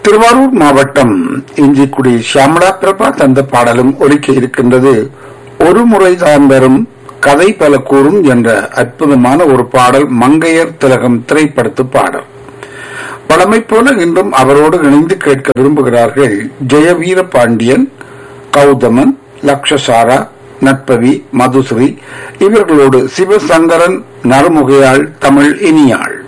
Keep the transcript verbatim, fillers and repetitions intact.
திருவாரூர் மாவட்டம் இஞ்சிக்குடி ஷியாமளா பிரபா தந்த பாடலும் ஒலிக்க இருக்கின்றது. ஒரு முறைதான் வரும் கதை பல கூறும் என்ற அற்புதமான ஒரு பாடல் மங்கையர் திலகம் திரைப்படத்து பாடல். பழமை போல இன்றும் அவரோடு இணைந்து கேட்க விரும்புகிறார்கள் ஜெயவீர பாண்டியன், கௌதமன், லக்ஷசாரா, நட்பவி, மதுஸ்ரீ. இவர்களோடு சிவசங்கரன், நறுமுகையாள், தமிழ் இனியாள்.